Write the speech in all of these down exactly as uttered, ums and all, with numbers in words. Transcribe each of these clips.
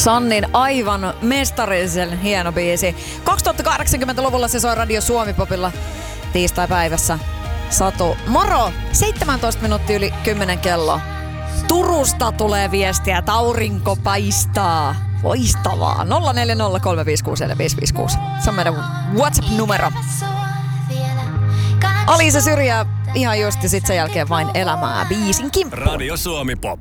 Sannin aivan mestarisen hieno biisi. kaksituhattakahdeksankymmentäluvulla se soi Radio Suomi-popilla tiistai-päivässä. Satu, moro! seitsemäntoista minuuttia yli kymmenen kello. Turusta tulee viestiä, että aurinko paistaa. Loistavaa. nolla neljä nolla kolme viisi kuusi neljä viisi viisi kuusi. Se on meidän WhatsApp-numero. Alisa Syrjä ihan just ja sit sen jälkeen vain elämää biisin kimppuun. Radio Suomi Pop.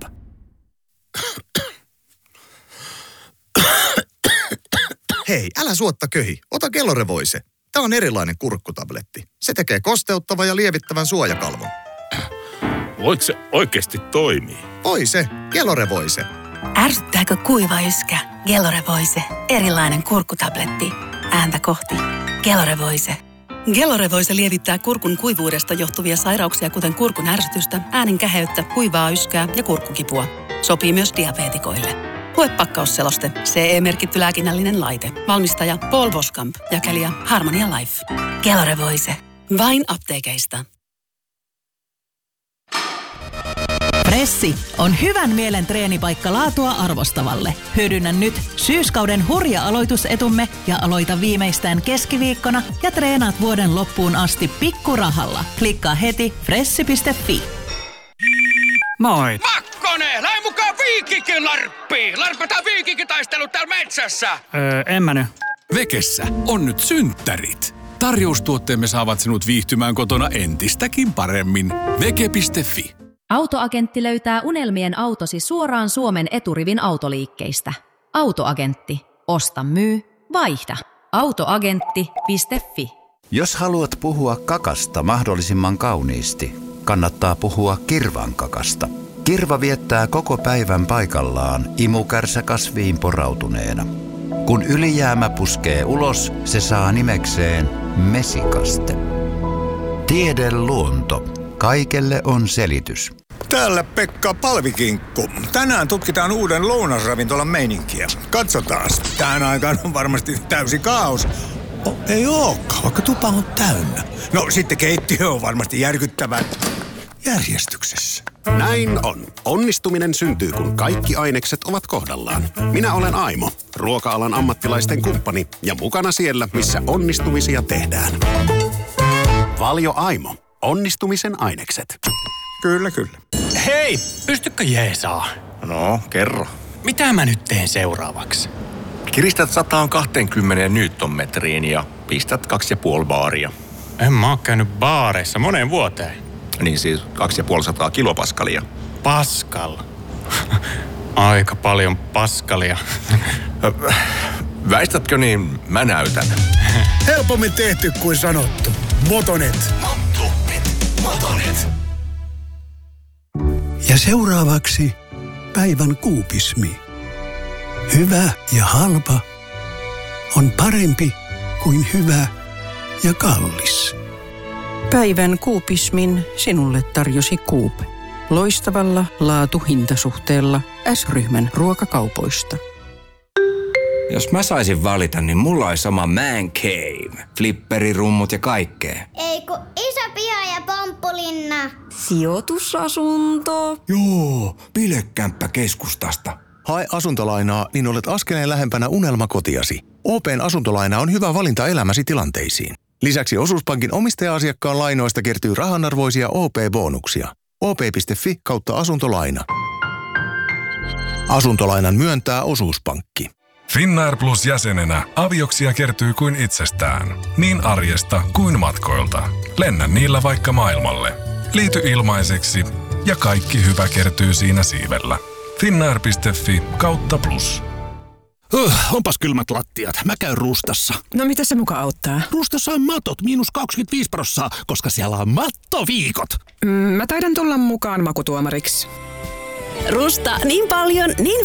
Hei, älä suotta köhi. Ota Kellorevoise. Tämä on erilainen kurkkutabletti. Se tekee kosteuttavan ja lievittävän suojakalvon. Voiko se oikeasti toimii? Oi se, Kellorevoise. Ärsyttääkö kuiva yskä? Kellorevoise. Erilainen kurkkutabletti. Ääntä kohti. Kellorevoise. Kellorevoise lievittää kurkun kuivuudesta johtuvia sairauksia, kuten kurkun ärsytystä, äänen käheyttä, kuivaa yskää ja kurkkukipua. Sopii myös diabeetikoille. Lue pakkausseloste. C E-merkitty lääkinnällinen laite. Valmistaja Paul Boskamp. Jakelija Harmonia Life. Kellorevoise. Vain apteekeista. Pressi on hyvän mielen treenipaikka laatua arvostavalle. Hyödynnä nyt syyskauden hurja aloitusetumme ja aloita viimeistään keskiviikkona ja treenaat vuoden loppuun asti pikkurahalla. Klikkaa heti fressi piste fi. Moi! Makkonen! Lähde mukaan Viikikin larppiin! Larpataan viikikitaistelut täällä metsässä! Öö, en mä nyt. Vekessä on nyt synttärit. Tarjoustuotteemme saavat sinut viihtymään kotona entistäkin paremmin. Veke piste fi. Autoagentti löytää unelmien autosi suoraan Suomen eturivin autoliikkeistä. Autoagentti. Osta, myy, vaihda. Autoagentti piste fi. Jos haluat puhua kakasta mahdollisimman kauniisti, kannattaa puhua kirvan kakasta. Kirva viettää koko päivän paikallaan imukärsä kasviin porautuneena. Kun ylijäämä puskee ulos, se saa nimekseen mesikaste. Tiede luonto. Kaikelle on selitys. Täällä Pekka Palvikinkku. Tänään tutkitaan uuden lounasravintolan meininkiä. Katsotaas. Tähän aikaan on varmasti täysi kaos. Oh, ei ookaan, vaikka tupa on täynnä. No sitten keittiö on varmasti järkyttävän järjestyksessä. Näin on. Onnistuminen syntyy, kun kaikki ainekset ovat kohdallaan. Minä olen Aimo, ruoka-alan ammattilaisten kumppani ja mukana siellä, missä onnistumisia tehdään. Valio Aimo. Onnistumisen ainekset. Kyllä, kyllä. Hei, pystykö jeesaa? No, kerro. Mitä mä nyt teen seuraavaksi? Kiristät sata kaksikymmentä newtonmetriin ja pistät kaksi ja puoli baaria. En mä oo käynyt baareissa moneen vuoteen. Niin siis kaksi ja puoli sataa kilopaskalia. Paskal. Aika paljon paskalia. Väistätkö niin, mä näytän. Helpommin tehty kuin sanottu. Motonet. Motonet. Motonet. Ja seuraavaksi päivän kuupismi. Hyvä ja halpa on parempi kuin hyvä ja kallis. Päivän kuupismin sinulle tarjosi Coop. Loistavalla laatu-hintasuhteella S-ryhmän ruokakaupoista. Jos mä saisin valita, niin mulla olisi sama man cave. Flipperirummut ja kaikkea. Ei kun iso piha ja pomppulinna. Sijoitusasunto. Joo, bilekämppä keskustasta. Hae asuntolainaa, niin olet askeleen lähempänä unelmakotiasi. O P:n asuntolaina on hyvä valinta elämäsi tilanteisiin. Lisäksi Osuuspankin omistaja-asiakkaan lainoista kertyy rahanarvoisia O P-bonuksia. O P piste fi kautta asuntolaina. Asuntolainan myöntää Osuuspankki. Finnair Plus jäsenenä avioksia kertyy kuin itsestään. Niin arjesta kuin matkoilta. Lennä niillä vaikka maailmalle. Liity ilmaiseksi ja kaikki hyvä kertyy siinä siivellä. Finnair piste fi kautta plus. Uh, onpas kylmät lattiat. Mä käyn Rustassa. No mitä se muka auttaa? Rustassa on matot miinus kaksikymmentäviisi prosenttia, koska siellä on mattoviikot. Mm, mä taidan tulla mukaan makutuomariksi. Rusta niin paljon, niin